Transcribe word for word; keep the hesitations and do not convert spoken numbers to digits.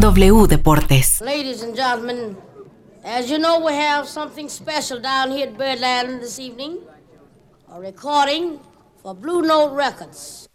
W Deportes. Ladies and gentlemen, as you know, we have something special down here at Birdland this evening. A recording for Blue Note Records.